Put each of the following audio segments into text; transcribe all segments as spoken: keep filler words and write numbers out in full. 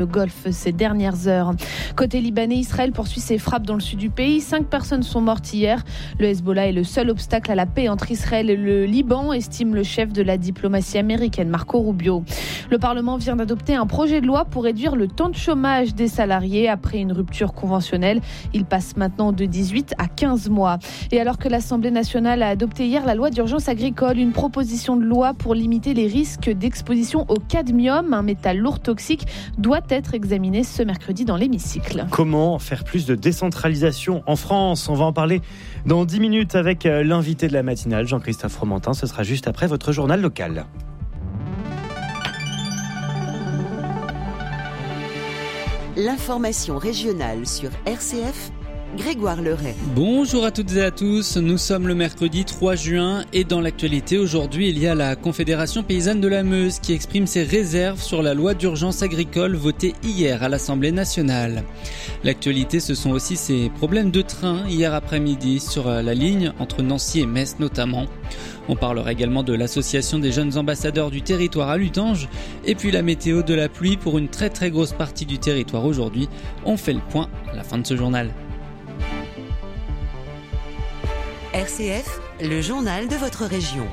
Le Golfe ces dernières heures. Côté libanais, Israël poursuit ses frappes dans le sud du pays. Cinq personnes sont mortes hier. Le Hezbollah est le seul obstacle à la paix entre Israël et le Liban, estime le chef de la diplomatie américaine, Marco Rubio. Le Parlement vient d'adopter un projet de loi pour réduire le temps de chômage des salariés après une rupture conventionnelle. Il passe maintenant de dix-huit à quinze mois. Et alors que l'Assemblée nationale a adopté hier la loi d'urgence agricole, une proposition de loi pour limiter les risques d'exposition au cadmium, un métal lourd toxique, doit être examiné ce mercredi dans l'hémicycle. Comment faire plus de décentralisation en France ? On va en parler dans dix minutes avec l'invité de la matinale, Jean-Christophe Fromentin. Ce sera juste après votre journal local. L'information régionale sur R C F, Grégoire Leray. Bonjour à toutes et à tous, nous sommes le mercredi trois juin et dans l'actualité aujourd'hui il y a la Confédération Paysanne de la Meuse qui exprime ses réserves sur la loi d'urgence agricole votée hier à l'Assemblée nationale. L'actualité ce sont aussi ces problèmes de train hier après-midi sur la ligne entre Nancy et Metz notamment. On parlera également de l'association des jeunes ambassadeurs du territoire à Lutange et puis la météo de la pluie pour une très très grosse partie du territoire aujourd'hui. On fait le point à la fin de ce journal. R C F, le journal de votre région.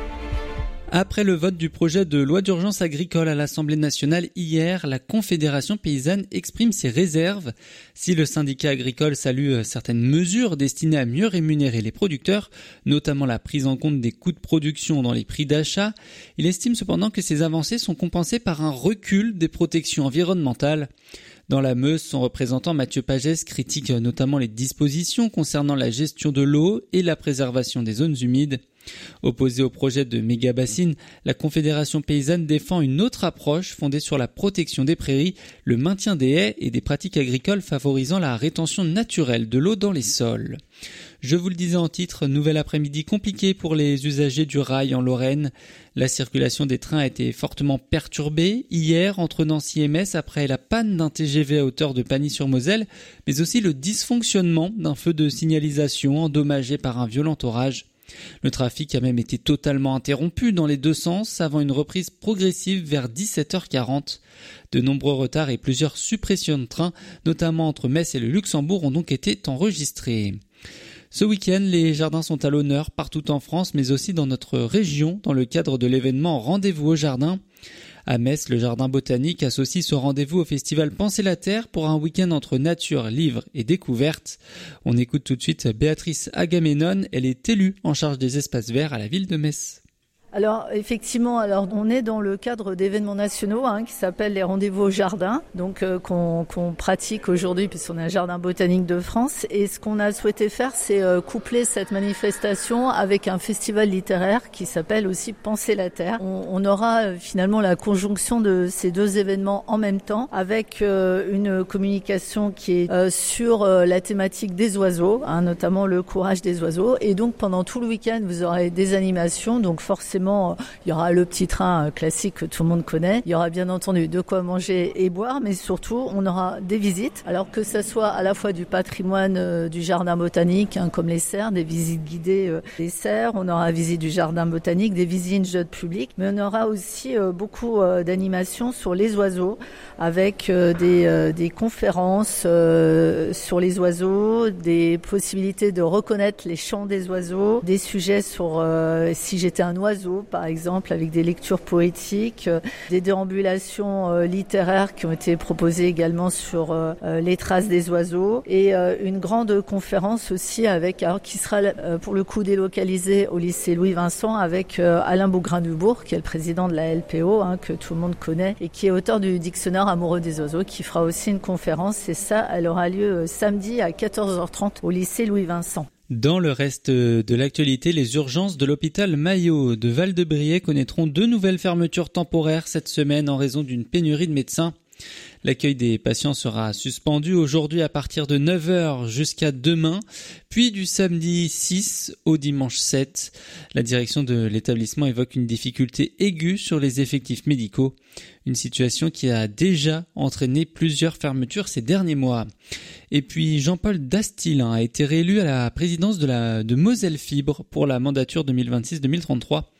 Après le vote du projet de loi d'urgence agricole à l'Assemblée nationale hier, la Confédération paysanne exprime ses réserves. Si le syndicat agricole salue certaines mesures destinées à mieux rémunérer les producteurs, notamment la prise en compte des coûts de production dans les prix d'achat, il estime cependant que ces avancées sont compensées par un recul des protections environnementales. Dans la Meuse, son représentant Mathieu Pagès critique notamment les dispositions concernant la gestion de l'eau et la préservation des zones humides. Opposé au projet de méga-bassines, la Confédération paysanne défend une autre approche fondée sur la protection des prairies, le maintien des haies et des pratiques agricoles favorisant la rétention naturelle de l'eau dans les sols. Je vous le disais en titre, nouvel après-midi compliqué pour les usagers du rail en Lorraine. La circulation des trains a été fortement perturbée hier entre Nancy et Metz après la panne d'un T G V à hauteur de Pagny-sur-Moselle, mais aussi le dysfonctionnement d'un feu de signalisation endommagé par un violent orage. Le trafic a même été totalement interrompu dans les deux sens avant une reprise progressive vers dix-sept heures quarante. De nombreux retards et plusieurs suppressions de trains, notamment entre Metz et le Luxembourg, ont donc été enregistrés. Ce week-end, les jardins sont à l'honneur partout en France, mais aussi dans notre région, dans le cadre de l'événement Rendez-vous au jardin. À Metz, le jardin botanique associe ce rendez-vous au festival Penser la Terre pour un week-end entre nature, livres et découvertes. On écoute tout de suite Béatrice Agamemnon, elle est élue en charge des espaces verts à la ville de Metz. Alors effectivement, alors on est dans le cadre d'événements nationaux hein, qui s'appellent les rendez-vous au jardin, donc euh, qu'on, qu'on pratique aujourd'hui puisqu'on a un jardin botanique de France. Et ce qu'on a souhaité faire, c'est euh, coupler cette manifestation avec un festival littéraire qui s'appelle aussi Penser la Terre. On, on aura euh, finalement la conjonction de ces deux événements en même temps, avec euh, une communication qui est euh, sur euh, la thématique des oiseaux, hein, notamment le courage des oiseaux. Et donc pendant tout le week-end, vous aurez des animations, donc forcément il y aura le petit train classique que tout le monde connaît. Il y aura bien entendu de quoi manger et boire, mais surtout, on aura des visites. Alors que ça soit à la fois du patrimoine euh, du jardin botanique, hein, comme les serres, des visites guidées euh, des serres. On aura visite du jardin botanique, des visites jeux publics. Mais on aura aussi euh, beaucoup euh, d'animations sur les oiseaux, avec euh, des, euh, des conférences euh, sur les oiseaux, des possibilités de reconnaître les chants des oiseaux, des sujets sur euh, si j'étais un oiseau, par exemple, avec des lectures poétiques, euh, des déambulations euh, littéraires qui ont été proposées également sur euh, les traces des oiseaux et euh, une grande conférence aussi avec, alors, qui sera euh, pour le coup délocalisée au lycée Louis Vincent avec euh, Alain Bougrain-Dubourg, qui est le président de la L P O, hein, que tout le monde connaît et qui est auteur du dictionnaire amoureux des oiseaux, qui fera aussi une conférence et ça, elle aura lieu euh, samedi à quatorze heures trente au lycée Louis Vincent. Dans le reste de l'actualité, les urgences de l'hôpital Maillot de Val-de-Briey connaîtront deux nouvelles fermetures temporaires cette semaine en raison d'une pénurie de médecins. L'accueil des patients sera suspendu aujourd'hui à partir de neuf heures jusqu'à demain, puis du samedi six au dimanche sept. La direction de l'établissement évoque une difficulté aiguë sur les effectifs médicaux, une situation qui a déjà entraîné plusieurs fermetures ces derniers mois. Et puis Jean-Paul Dastil a été réélu à la présidence de, la, de Moselle Fibre pour la mandature deux mille vingt-six deux mille trente-trois.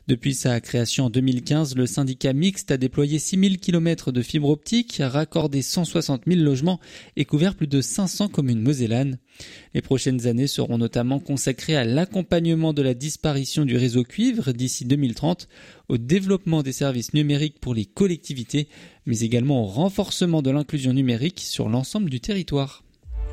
Depuis sa création en deux mille quinze, le syndicat mixte a déployé six mille kilomètres de fibres optiques, raccordé cent soixante mille logements et couvert plus de cinq cents communes mosellanes. Les prochaines années seront notamment consacrées à l'accompagnement de la disparition du réseau cuivre d'ici deux mille trente, au développement des services numériques pour les collectivités, mais également au renforcement de l'inclusion numérique sur l'ensemble du territoire.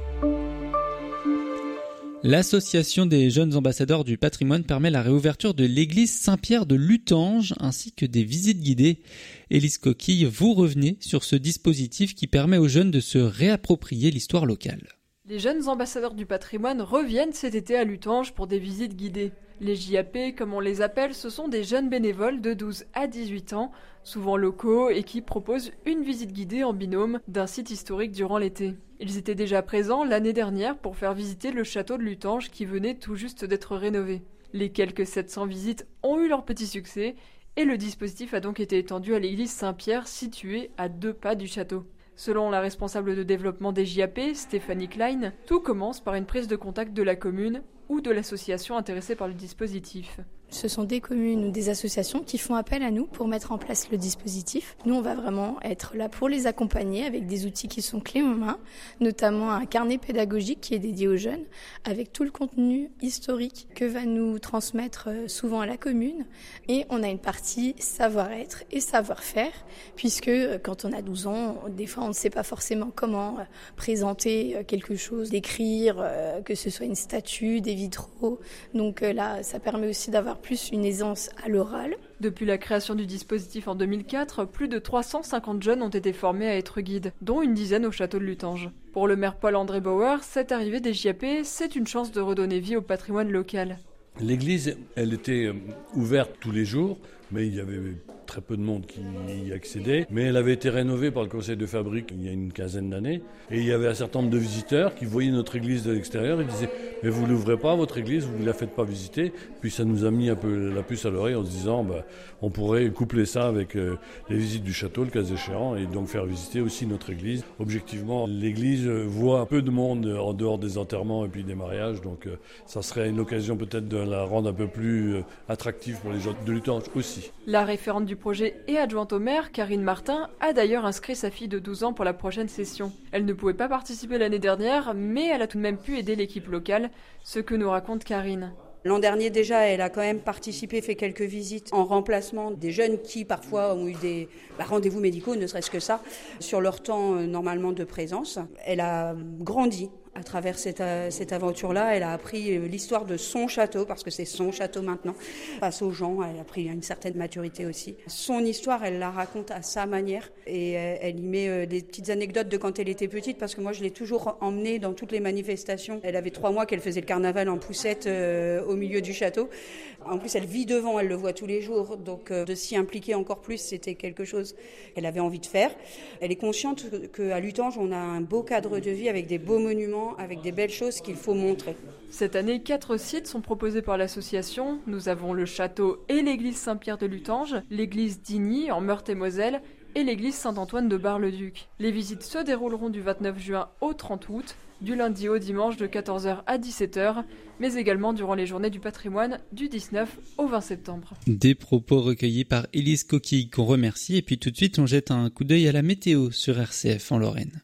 L'association des jeunes ambassadeurs du patrimoine permet la réouverture de l'église Saint-Pierre de Lutange ainsi que des visites guidées. Élise Coquille, vous revenez sur ce dispositif qui permet aux jeunes de se réapproprier l'histoire locale. Les jeunes ambassadeurs du patrimoine reviennent cet été à Lutange pour des visites guidées. Les J A P, comme on les appelle, ce sont des jeunes bénévoles de douze à dix-huit ans, souvent locaux et qui proposent une visite guidée en binôme d'un site historique durant l'été. Ils étaient déjà présents l'année dernière pour faire visiter le château de Lutange qui venait tout juste d'être rénové. Les quelques sept cents visites ont eu leur petit succès et le dispositif a donc été étendu à l'église Saint-Pierre située à deux pas du château. Selon la responsable de développement des J A P, Stéphanie Klein, tout commence par une prise de contact de la commune ou de l'association intéressée par le dispositif. Ce sont des communes ou des associations qui font appel à nous pour mettre en place le dispositif. Nous, on va vraiment être là pour les accompagner avec des outils qui sont clés en main, notamment un carnet pédagogique qui est dédié aux jeunes, avec tout le contenu historique que va nous transmettre souvent la commune. Et on a une partie savoir-être et savoir-faire, puisque quand on a douze ans, des fois on ne sait pas forcément comment présenter quelque chose, d'écrire, que ce soit une statue, des vitraux. Donc là, ça permet aussi d'avoir plus une aisance à l'oral. Depuis la création du dispositif en deux mille quatre, plus de trois cent cinquante jeunes ont été formés à être guides, dont une dizaine au château de Lutange. Pour le maire Paul-André Bauer, cette arrivée des J A P, c'est une chance de redonner vie au patrimoine local. L'église, elle était ouverte tous les jours, mais il y avait très peu de monde qui y accédait. Mais elle avait été rénovée par le conseil de fabrique il y a une quinzaine d'années. Et il y avait un certain nombre de visiteurs qui voyaient notre église de l'extérieur et disaient « Mais vous ne l'ouvrez pas, votre église, vous ne la faites pas visiter ?» Puis ça nous a mis un peu la puce à l'oreille en se disant bah, « On pourrait coupler ça avec euh, les visites du château, le cas échéant, et donc faire visiter aussi notre église. » Objectivement, l'église voit un peu de monde en dehors des enterrements et puis des mariages. Donc euh, ça serait une occasion peut-être de la rendre un peu plus euh, attractive pour les gens de Lutange aussi. La référente du projet et adjointe au maire, Karine Martin, a d'ailleurs inscrit sa fille de douze ans pour la prochaine session. Elle ne pouvait pas participer l'année dernière, mais elle a tout de même pu aider l'équipe locale, ce que nous raconte Karine. L'an dernier déjà, elle a quand même participé, fait quelques visites en remplacement des jeunes qui parfois ont eu des bah, rendez-vous médicaux, ne serait-ce que ça, sur leur temps euh, normalement de présence. Elle a grandi à travers cette, euh, cette aventure-là. Elle a appris euh, l'histoire de son château, parce que c'est son château maintenant, face aux gens. Elle a pris une certaine maturité aussi. Son histoire, elle la raconte à sa manière et euh, elle y met euh, des petites anecdotes de quand elle était petite, parce que moi je l'ai toujours emmenée dans toutes les manifestations. Elle avait trois mois qu'elle faisait le carnaval en poussette euh, au milieu du château. En plus, elle vit devant, elle le voit tous les jours, donc euh, de s'y impliquer encore plus, c'était quelque chose qu'elle avait envie de faire. Elle est consciente qu'à Lutange, on a un beau cadre de vie avec des beaux monuments, avec des belles choses qu'il faut montrer. Cette année, quatre sites sont proposés par l'association. Nous avons le château et l'église Saint-Pierre de Lutange, l'église d'Igny en Meurthe-et-Moselle et l'église Saint-Antoine de Bar-le-Duc. Les visites se dérouleront du vingt-neuf juin au trente août, du lundi au dimanche de quatorze heures à dix-sept heures, mais également durant les journées du patrimoine du dix-neuf au vingt septembre. Des propos recueillis par Élise Coquille qu'on remercie, et puis tout de suite on jette un coup d'œil à la météo sur R C F en Lorraine.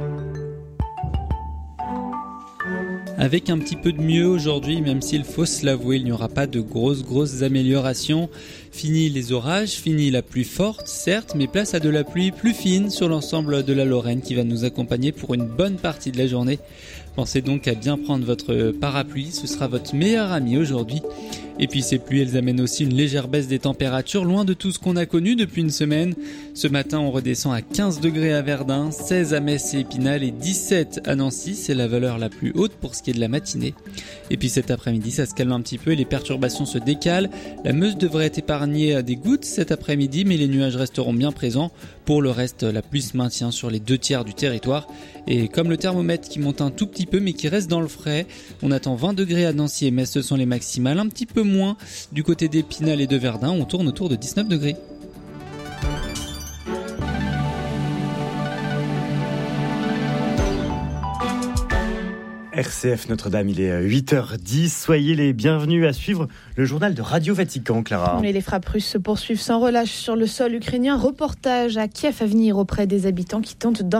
Avec un petit peu de mieux aujourd'hui, même s'il faut se l'avouer, il n'y aura pas de grosses grosses améliorations. Fini les orages, fini la pluie forte, certes, mais place à de la pluie plus fine sur l'ensemble de la Lorraine qui va nous accompagner pour une bonne partie de la journée. Pensez donc à bien prendre votre parapluie, ce sera votre meilleur ami aujourd'hui. Et puis ces pluies, elles amènent aussi une légère baisse des températures, loin de tout ce qu'on a connu depuis une semaine. Ce matin, on redescend à quinze degrés à Verdun, seize à Metz et Épinal et dix-sept à Nancy. C'est la valeur la plus haute pour ce qui est de la matinée. Et puis cet après-midi, ça se calme un petit peu et les perturbations se décalent. La Meuse devrait être épargnée à des gouttes cet après-midi, mais les nuages resteront bien présents. Pour le reste, la pluie se maintient sur les deux tiers du territoire. Et comme le thermomètre qui monte un tout petit peu, mais qui reste dans le frais, on attend vingt degrés à Nancy et Metz, ce sont les maximales. Un petit peu moins du côté d'Épinal et de Verdun, on tourne autour de dix-neuf degrés. R C F Notre-Dame, il est huit heures dix. Soyez les bienvenus à suivre le journal de Radio Vatican, Clara. Et les frappes russes se poursuivent sans relâche sur le sol ukrainien. Reportage à Kiev à venir auprès des habitants qui tentent d'en